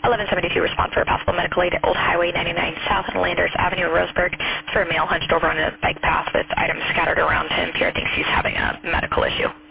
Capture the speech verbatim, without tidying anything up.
eleven seventy-two, respond for a possible medical aid at Old Highway ninety-nine South and Landers Avenue, Roseburg, for a male hunched over on a bike path with items scattered around him. Pierre thinks he's having a medical issue.